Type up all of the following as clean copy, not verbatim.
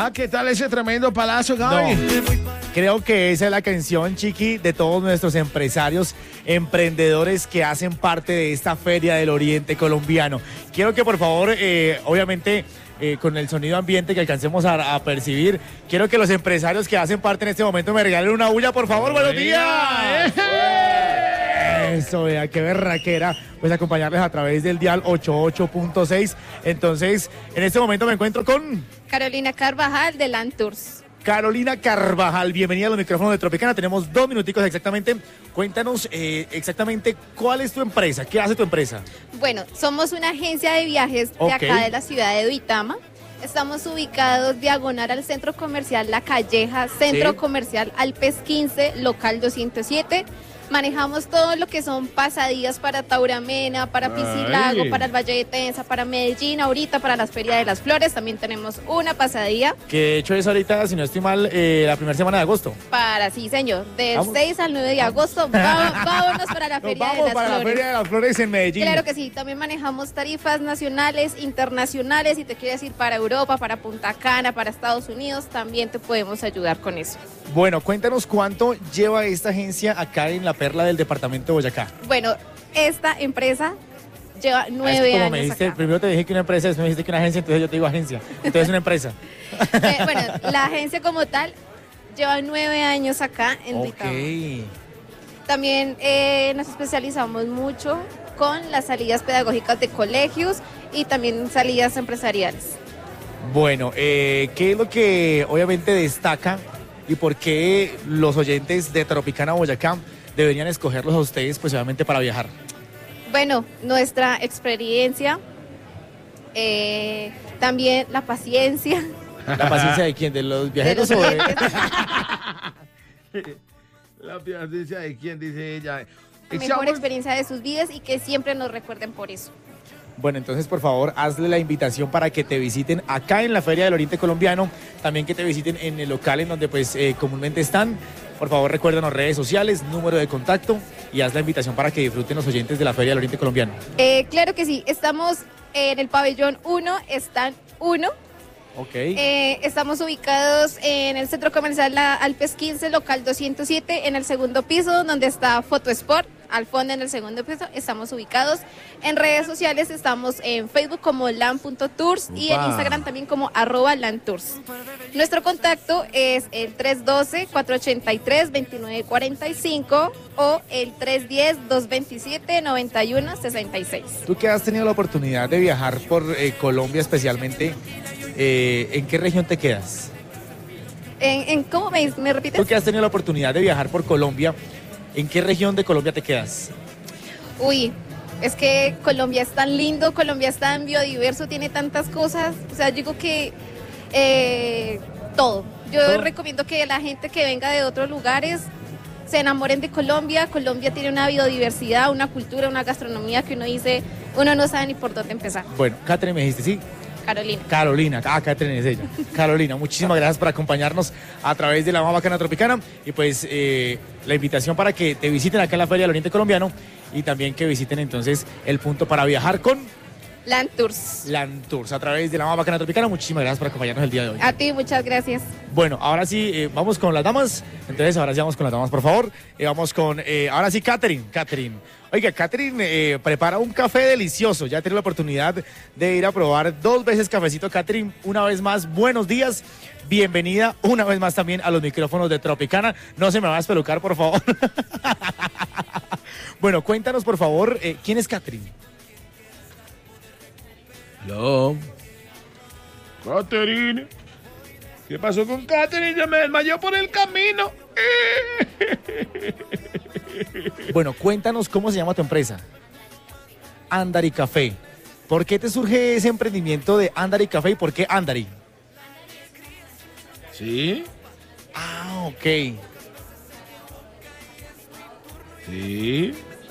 Ah, ¿qué tal ese tremendo palazo, Gaby? No. Creo que esa es la canción, Chiqui, de todos nuestros empresarios, emprendedores que hacen parte de esta Feria del Oriente Colombiano. Quiero que por favor, obviamente, con el sonido ambiente que alcancemos a percibir, quiero que los empresarios que hacen parte en este momento me regalen una bulla, por favor. ¡Buenos días! Eso, vea, qué berraquera, pues acompañarles a través del dial 88.6. Entonces, en este momento me encuentro con Carolina Carvajal de Land Tours. Carolina Carvajal, bienvenida a los micrófonos de Tropicana. Tenemos 2 minuticos exactamente. Cuéntanos exactamente cuál es tu empresa, qué hace tu empresa. Bueno, somos una agencia de viajes de acá de la ciudad de Duitama. Estamos ubicados diagonal al centro comercial La Calleja, centro comercial Alpes 15, local 207. Manejamos todo lo que son pasadías para Tauramena, para Piscilago, para el Valle de Tenza, para Medellín, ahorita para las Ferias de las Flores. También tenemos una pasadía. Que de hecho es ahorita, si no estoy mal, la primera semana de agosto. Sí, señor. Del 6 al 9 de agosto, vámonos para la Feria de las Flores. Para la Feria de las Flores en Medellín. Claro que sí. También manejamos tarifas nacionales, internacionales. Si te quieres ir para Europa, para Punta Cana, para Estados Unidos, también te podemos ayudar con eso. Bueno, cuéntanos cuánto lleva esta agencia acá en la Perla del departamento de Boyacá. Bueno, esta empresa lleva 9 años me dijiste, acá. primero te dije que una empresa, después me dijiste que una agencia, entonces yo te digo agencia. Entonces es una empresa. Bueno, la agencia como tal lleva 9 años acá en Duitama. También nos especializamos mucho con las salidas pedagógicas de colegios y también salidas empresariales. Bueno, ¿qué es lo que obviamente destaca y por qué los oyentes de Tropicana Boyacá deberían escogerlos a ustedes, pues obviamente para viajar? Bueno, nuestra experiencia, también la paciencia. ¿La paciencia de quién? ¿De los viajeros o de...? La paciencia de quién, dice ella. La mejor experiencia de sus vidas y que siempre nos recuerden por eso. Bueno, entonces por favor hazle la invitación para que te visiten acá en la Feria del Oriente Colombiano, también que te visiten en el local en donde pues comúnmente están. Por favor recuérdanos redes sociales, número de contacto y haz la invitación para que disfruten los oyentes de la Feria del Oriente Colombiano. Claro que sí, estamos en el pabellón 1, stand 1. Okay. Estamos ubicados en el centro comercial Alpes 15, local 207, en el segundo piso, donde está Fotosport. Al fondo, en el segundo piso, estamos ubicados. En redes sociales estamos en Facebook como land.tours y en Instagram también como @landtours. Nuestro contacto es el 312-483-2945 o el 310-227-9166. Tú que has tenido la oportunidad de viajar por Colombia especialmente, ¿en qué región te quedas? ¿Cómo me repites? Tú que has tenido la oportunidad de viajar por Colombia, ¿en qué región de Colombia te quedas? Uy, es que Colombia es tan lindo, Colombia es tan biodiverso, tiene tantas cosas. O sea, yo digo que todo. Yo recomiendo que la gente que venga de otros lugares se enamoren de Colombia. Colombia tiene una biodiversidad, una cultura, una gastronomía que uno dice, uno no sabe ni por dónde empezar. Bueno, Catherine me dijiste, ¿sí? Carolina, Catherine es ella. Carolina, muchísimas gracias por acompañarnos a través de la más bacana Tropicana y pues la invitación para que te visiten acá en la Feria del Oriente Colombiano y también que visiten entonces el punto para viajar con Land Tours. Land Tours a través de la más bacana Tropicana. Muchísimas gracias por acompañarnos el día de hoy. A ti, muchas gracias. Bueno, ahora sí, vamos con las damas. Entonces, ahora sí vamos con las damas, por favor. Vamos con, ahora sí, Catherine. Oiga, Catherine prepara un café delicioso. Ya he tenido la oportunidad de ir a probar 2 veces cafecito. Catherine, una vez más, buenos días. Bienvenida una vez más también a los micrófonos de Tropicana. No se me va a espelucar, por favor. Bueno, cuéntanos, por favor, ¿quién es Catherine? Hello. Catherine. ¿Qué pasó con Catherine? Ya me desmayó por el camino. Bueno, cuéntanos cómo se llama tu empresa. Andari Café. ¿Por qué te surge ese emprendimiento de Andari Café y por qué Andari? ¿Sí? Ah, ok. Sí.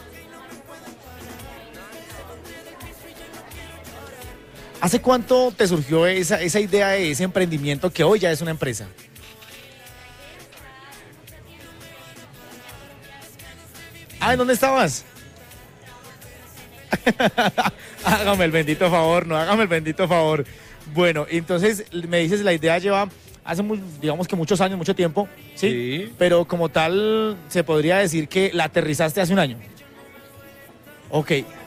¿Hace cuánto te surgió esa idea de ese emprendimiento que hoy ya es una empresa? ¿En dónde estabas? Hágame el bendito favor, no, hágame el bendito favor. Bueno, entonces me dices, la idea lleva hace, digamos que muchos años, mucho tiempo, ¿sí? Sí. Pero como tal, se podría decir que la aterrizaste hace un año. Ok.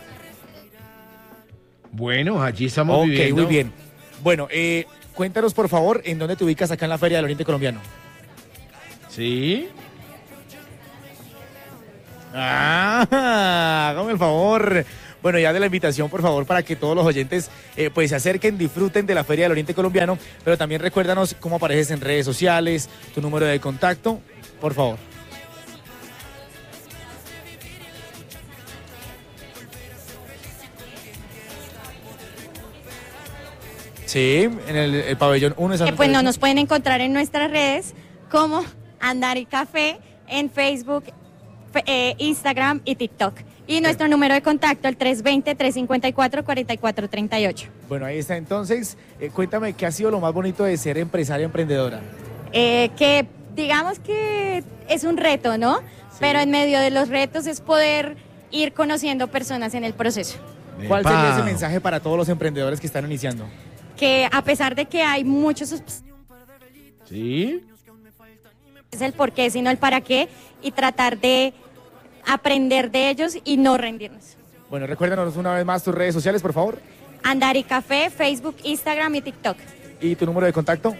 Bueno, allí estamos Ok, viviendo. muy bien. Bueno, cuéntanos por favor, ¿en dónde te ubicas acá en la Feria del Oriente Colombiano? Sí. Hágame el favor. Bueno, ya de la invitación, por favor, para que todos los oyentes pues se acerquen, disfruten de la Feria del Oriente Colombiano, pero también recuérdanos cómo apareces en redes sociales, tu número de contacto, por favor. Sí, en el pabellón 1. Pues no nos pueden encontrar en nuestras redes como Andar y Café en Facebook, Instagram y TikTok. Y nuestro número de contacto, el 320-354-4438. Bueno, ahí está. Entonces, cuéntame, ¿qué ha sido lo más bonito de ser empresaria emprendedora? Que digamos que es un reto, ¿no? Sí. Pero en medio de los retos es poder ir conociendo personas en el proceso. ¿Cuál sería ese mensaje para todos los emprendedores que están iniciando? Que a pesar de que hay muchos... Sí. Es el por qué, sino el para qué, y tratar de aprender de ellos y no rendirnos. Bueno, recuérdanos una vez más tus redes sociales, por favor. Andar y Café, Facebook, Instagram y TikTok. ¿Y tu número de contacto?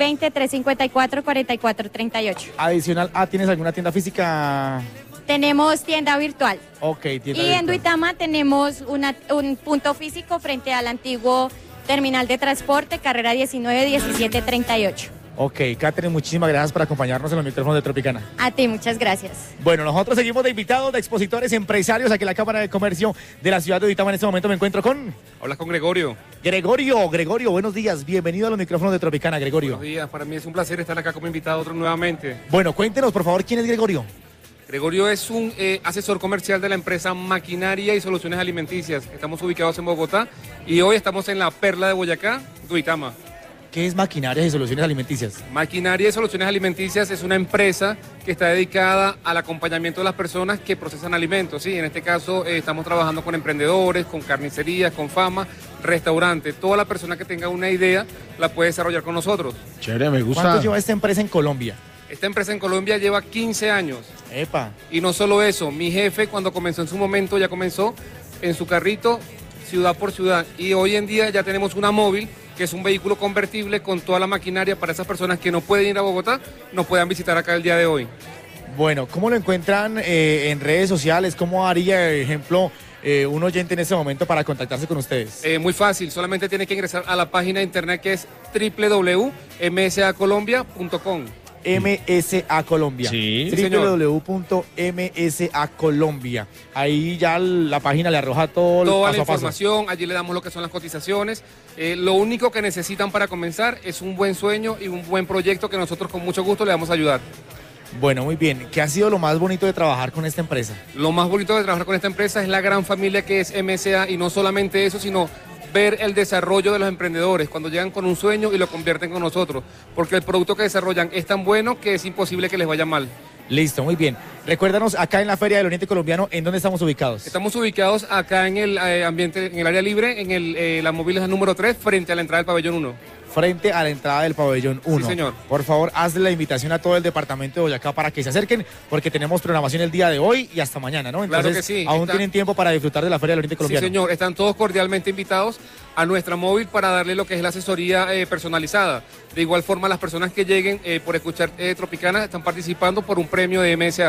320-354-4438. Adicional a, ¿tienes alguna tienda física? Tenemos tienda virtual. Ok, tienda virtual. Y en Duitama tenemos un punto físico frente al antiguo terminal de transporte, carrera 19-1738. Ok, Katherine, muchísimas gracias por acompañarnos en los micrófonos de Tropicana. A ti, muchas gracias. Bueno, nosotros seguimos de invitados, de expositores, empresarios aquí en la Cámara de Comercio de la ciudad de Duitama. En este momento me encuentro con... Hablas con Gregorio. Gregorio, buenos días. Bienvenido a los micrófonos de Tropicana, Gregorio. Buenos días, para mí es un placer estar acá como invitado nuevamente. Bueno, cuéntenos, por favor, ¿quién es Gregorio? Gregorio es un asesor comercial de la empresa Maquinaria y Soluciones Alimenticias. Estamos ubicados en Bogotá y hoy estamos en la Perla de Boyacá, Duitama. ¿Qué es Maquinaria y Soluciones Alimenticias? Maquinaria y Soluciones Alimenticias es una empresa que está dedicada al acompañamiento de las personas que procesan alimentos. ¿Sí? En este caso estamos trabajando con emprendedores, con carnicerías, con fama, restaurantes. Toda la persona que tenga una idea la puede desarrollar con nosotros. Chévere, me gusta. ¿Cuánto lleva esta empresa en Colombia? Esta empresa en Colombia lleva 15 años. Epa. Y no solo eso, mi jefe cuando comenzó en su momento ya comenzó en su carrito ciudad por ciudad. Y hoy en día ya tenemos una móvil que es un vehículo convertible con toda la maquinaria para esas personas que no pueden ir a Bogotá, nos puedan visitar acá el día de hoy. Bueno, ¿cómo lo encuentran en redes sociales? ¿Cómo haría, ejemplo, un oyente en este momento para contactarse con ustedes? Muy fácil, solamente tiene que ingresar a la página de internet que es www.msacolombia.com. MSA Colombia. Sí, www.MSA Colombia. Ahí ya la página le arroja todo el toda paso la a paso. información, allí le damos lo que son las cotizaciones. Lo único que necesitan para comenzar es un buen sueño y un buen proyecto que nosotros con mucho gusto le vamos a ayudar. Bueno, muy bien. ¿Qué ha sido lo más bonito de trabajar con esta empresa? Lo más bonito de trabajar con esta empresa es la gran familia que es MSA y no solamente eso, sino ver el desarrollo de los emprendedores cuando llegan con un sueño y lo convierten con nosotros, porque el producto que desarrollan es tan bueno que es imposible que les vaya mal. Listo, muy bien. Recuérdanos, acá en la Feria del Oriente Colombiano, ¿en dónde estamos ubicados? Estamos ubicados acá en el ambiente, en el área libre, en la móvil número 3, frente a la entrada del pabellón 1. Frente a la entrada del pabellón 1. Sí, señor. Por favor, hazle la invitación a todo el departamento de Boyacá para que se acerquen, porque tenemos programación el día de hoy y hasta mañana, ¿no? Entonces, claro que sí. aún tienen tiempo para disfrutar de la Feria del Oriente Colombiano. Sí, señor. Están todos cordialmente invitados a nuestra móvil para darle lo que es la asesoría personalizada. De igual forma, las personas que lleguen por escuchar Tropicana están participando por un premio de MSA.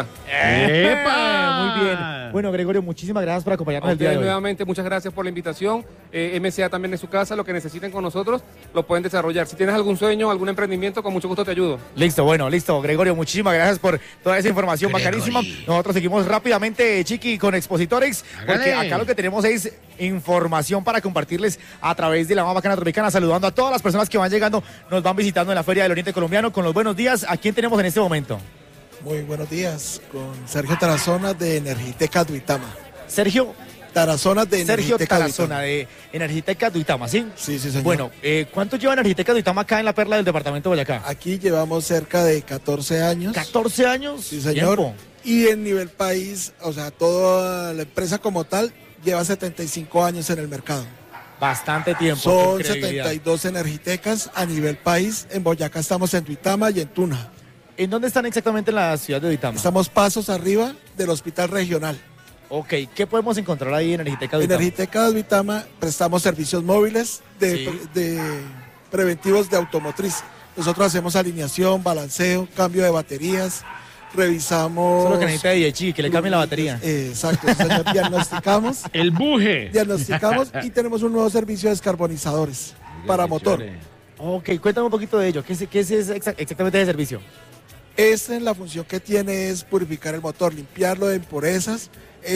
¡Epa! Muy bien. Bueno, Gregorio, muchísimas gracias por acompañarnos el día de hoy. Nuevamente, muchas gracias por la invitación. MSA también es su casa, lo que necesiten con nosotros lo pueden desarrollar. Si tienes algún sueño, algún emprendimiento, con mucho gusto te ayudo. Listo, bueno, listo. Gregorio, muchísimas gracias por toda esa información bacanísima. Nosotros seguimos rápidamente, Chiqui, con Expositorex, porque acá lo que tenemos es información para compartirles a través de la más bacana Tropicana, saludando a todas las personas que van llegando, nos van visitando en la Feria del Oriente Colombiano. Con los buenos días, ¿a quién tenemos en este momento? Muy buenos días, con Sergio Tarazona de Energiteca Duitama. Sergio Tarazona de Sergio Energiteca Tarazona de Energiteca Duitama, ¿sí? Sí, sí, señor. Bueno, ¿cuánto lleva Energiteca Duitama acá en la Perla del departamento de Boyacá? Aquí llevamos cerca de 14 años. 14 años. Sí, señor. Tiempo. Y en nivel país, o sea, toda la empresa como tal lleva 75 años en el mercado. Bastante tiempo. Son 72 energitecas a nivel país. En Boyacá estamos en Duitama y en Tunja. ¿En dónde están exactamente en la ciudad de Duitama? Estamos pasos arriba del hospital regional. Ok, ¿qué podemos encontrar ahí en Energiteca Duitama? En Energiteca de Duitama prestamos servicios móviles de preventivos de automotriz. Nosotros hacemos alineación, balanceo, cambio de baterías, revisamos... Eso es lo que necesita de Yechi, que le cambie la batería. Exacto, señor, diagnosticamos. El buje. Diagnosticamos y tenemos un nuevo servicio de descarbonizadores para motor. Ok, cuéntame un poquito de ello. ¿Qué es exactamente ese servicio? Esta, la función que tiene es purificar el motor, limpiarlo de impurezas,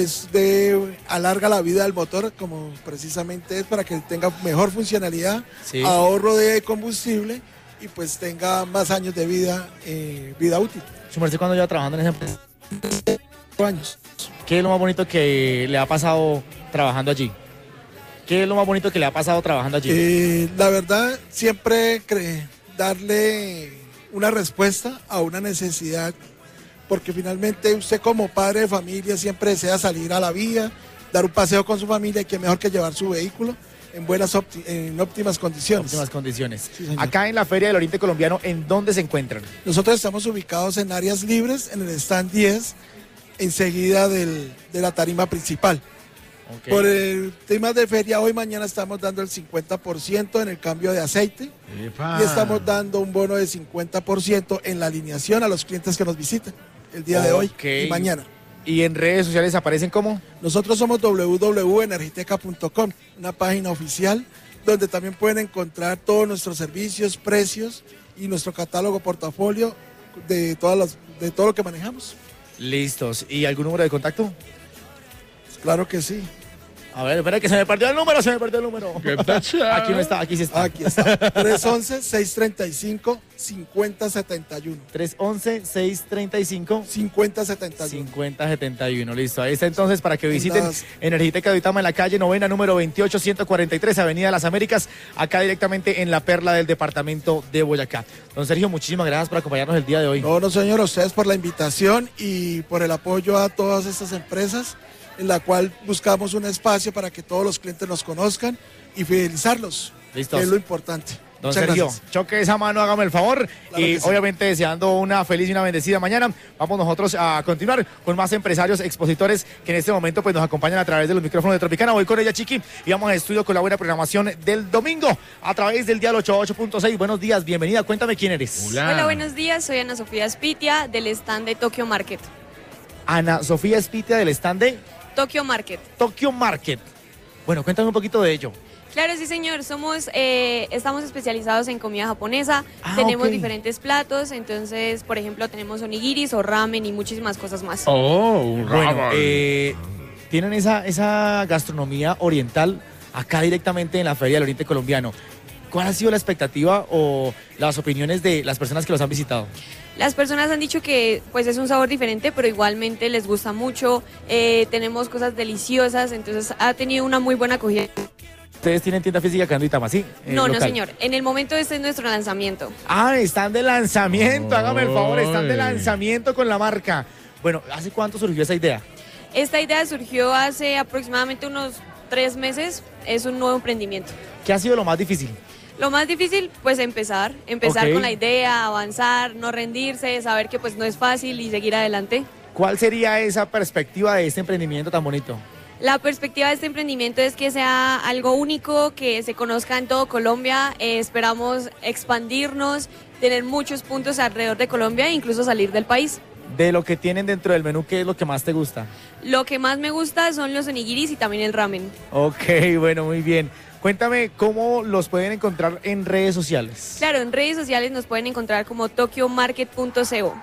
alarga la vida del motor, como precisamente es para que tenga mejor funcionalidad, ahorro de combustible y pues tenga más años de vida útil. ¿Su merced cuándo lleva trabajando en esa empresa? 4 años. ¿Qué es lo más bonito que le ha pasado trabajando allí? ¿Qué es lo más bonito que le ha pasado trabajando allí? La verdad, siempre darle una respuesta a una necesidad, porque finalmente usted como padre de familia siempre desea salir a la vía, dar un paseo con su familia, y qué mejor que llevar su vehículo en óptimas condiciones. Óptimas condiciones. Sí, acá en la Feria del Oriente Colombiano, ¿en dónde se encuentran? Nosotros estamos ubicados en áreas libres, en el stand 10, enseguida de la tarima principal. Okay. Por el tema de feria, hoy mañana estamos dando el 50% en el cambio de aceite. ¡Epa! Y estamos dando un bono de 50% en la alineación a los clientes que nos visitan el día de hoy y mañana. ¿Y en redes sociales aparecen cómo? Nosotros somos www.energiteca.com, una página oficial donde también pueden encontrar todos nuestros servicios, precios y nuestro catálogo portafolio de todo lo que manejamos. Listos. ¿Y algún número de contacto? Claro que sí. A ver, espera que se me perdió el número. ¿Qué pasa? Aquí no está, aquí sí está. Aquí está. 311-635-5071. 311-635-5071. 5071. Listo. Ahí está entonces para que visiten Energiteca Duitama en la calle Novena, número 28143, Avenida Las Américas, acá directamente en la perla del departamento de Boyacá. Don Sergio, muchísimas gracias por acompañarnos el día de hoy. No, señor, a ustedes por la invitación y por el apoyo a todas estas empresas, en la cual buscamos un espacio para que todos los clientes nos conozcan y fidelizarlos, que es lo importante. Don Muchas Sergio, gracias. Choque esa mano, hágame el favor. Claro y obviamente deseando una feliz y una bendecida mañana. Vamos nosotros a continuar con más empresarios, expositores que en este momento pues nos acompañan a través de los micrófonos de Tropicana. Voy con ella, Chiqui, y vamos al estudio con la buena programación del domingo a través del dial 88.6. Buenos días, bienvenida. Cuéntame quién eres. Hola, buenos días. Soy Ana Sofía Espitia del stand de Tokyo Market. Ana Sofía Espitia del stand de Tokyo Market. Tokyo Market. Bueno, cuéntame un poquito de ello. Claro, sí, señor. Estamos especializados en comida japonesa. Tenemos diferentes platos. Entonces, por ejemplo, tenemos onigiris o ramen y muchísimas cosas más. Un ramen. Bueno, tienen esa gastronomía oriental acá directamente en la Feria del Oriente Colombiano. ¿Cuál ha sido la expectativa o las opiniones de las personas que los han visitado? Las personas han dicho que pues es un sabor diferente, pero igualmente les gusta mucho. Tenemos cosas deliciosas, entonces ha tenido una muy buena acogida. ¿Ustedes tienen tienda física acá en Duitama, sí? No, señor. En el momento este es nuestro lanzamiento. Están de lanzamiento, hágame el favor, están de lanzamiento con la marca. Bueno, ¿hace cuánto surgió esa idea? Esta idea surgió hace aproximadamente unos 3 meses. Es un nuevo emprendimiento. ¿Qué ha sido lo más difícil? Lo más difícil, pues empezar con la idea, avanzar, no rendirse, saber que pues no es fácil y seguir adelante. ¿Cuál sería esa perspectiva de este emprendimiento tan bonito? La perspectiva de este emprendimiento es que sea algo único, que se conozca en todo Colombia. Esperamos expandirnos, tener muchos puntos alrededor de Colombia e incluso salir del país. De lo que tienen dentro del menú, ¿qué es lo que más te gusta? Lo que más me gusta son los onigiris y también el ramen. Ok, bueno, muy bien. Cuéntame cómo los pueden encontrar en redes sociales. Claro, en redes sociales nos pueden encontrar como tokyomarket.co.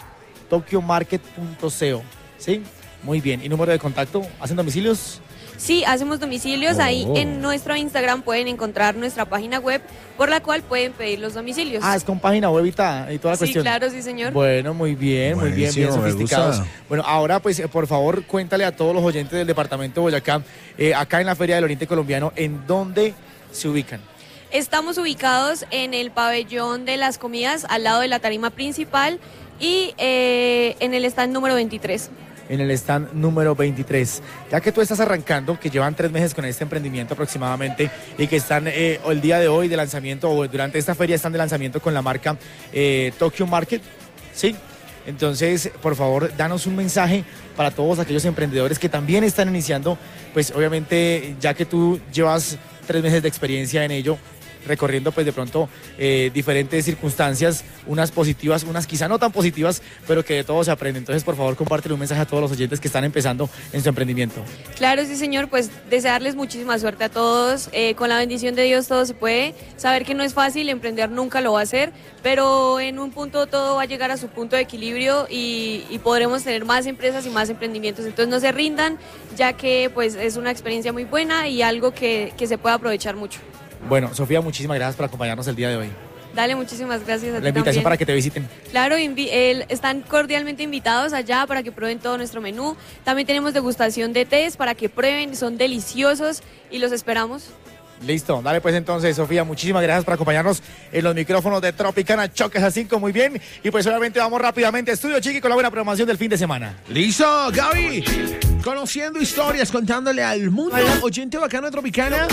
Tokyomarket.co, ¿sí? Muy bien. ¿Y número de contacto? ¿Hacen domicilios? Sí, hacemos domicilios. Ahí en nuestro Instagram pueden encontrar nuestra página web por la cual pueden pedir los domicilios. Es con página web y toda la cuestión. Sí, claro, sí, señor. Bueno, muy bien, bien sofisticados. Bueno, ahora pues por favor cuéntale a todos los oyentes del departamento de Boyacá, acá en la Feria del Oriente Colombiano, ¿en dónde se ubican? Estamos ubicados en el pabellón de las comidas al lado de la tarima principal y en el stand número 23. en el stand número 23. Ya que tú estás arrancando, que llevan 3 meses con este emprendimiento aproximadamente y que están el día de hoy de lanzamiento o durante esta feria están de lanzamiento con la marca Tokyo Market, ¿sí? Entonces, por favor, danos un mensaje para todos aquellos emprendedores que también están iniciando, pues obviamente ya que tú llevas 3 meses de experiencia en ello, recorriendo pues de pronto diferentes circunstancias, unas positivas, unas quizá no tan positivas, pero que de todo se aprende. Entonces, por favor, compártele un mensaje a todos los oyentes que están empezando en su emprendimiento. Claro, sí, señor, pues desearles muchísima suerte a todos. Con la bendición de Dios todo se puede. Saber que no es fácil, emprender nunca lo va a hacer, pero en un punto todo va a llegar a su punto de equilibrio y podremos tener más empresas y más emprendimientos. Entonces no se rindan, ya que pues es una experiencia muy buena y algo que se puede aprovechar mucho. Bueno, Sofía, muchísimas gracias por acompañarnos el día de hoy. Dale, muchísimas gracias a ti. La invitación también para que te visiten. Claro, están cordialmente invitados allá para que prueben todo nuestro menú. También tenemos degustación de tés para que prueben, son deliciosos y los esperamos. Listo, dale pues entonces, Sofía, muchísimas gracias por acompañarnos en los micrófonos de Tropicana Choques a 5, muy bien. Y pues obviamente vamos rápidamente a Estudio Chiqui con la buena programación del fin de semana. Listo, Gaby. Conociendo historias, contándole al mundo, oyente bacano de Tropicana,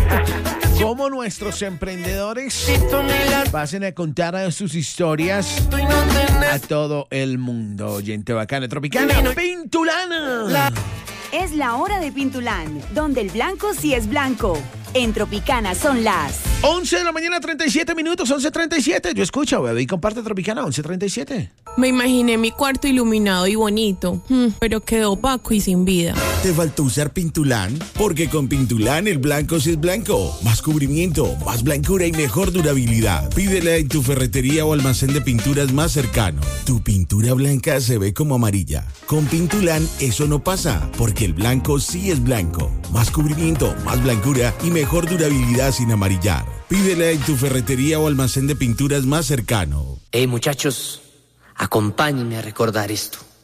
cómo nuestros emprendedores pasen a contar sus historias a todo el mundo. Oyente bacano de Tropicana, Pintulana. Es la hora de Pintulán, donde el blanco sí es blanco. En Tropicana son las 11 de la mañana, 37 minutos, 11:37. Yo escucho, bebé, y comparte Tropicana, 11:37. Me imaginé mi cuarto iluminado y bonito, pero quedó opaco y sin vida. ¿Te faltó usar Pintulán? Porque con Pintulán el blanco sí es blanco. Más cubrimiento, más blancura y mejor durabilidad. Pídela en tu ferretería o almacén de pinturas más cercano. Tu pintura blanca se ve como amarilla. Con Pintulán eso no pasa, porque el blanco sí es blanco. Más cubrimiento, más blancura y mejor durabilidad sin amarillar. Pídela en tu ferretería o almacén de pinturas más cercano. Hey muchachos, acompáñenme a recordar esto.